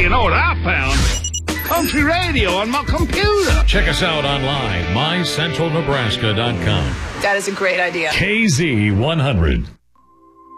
You know what I found? Country radio on my computer. Check us out online, mycentralnebraska.com. That is a great idea. KZ100.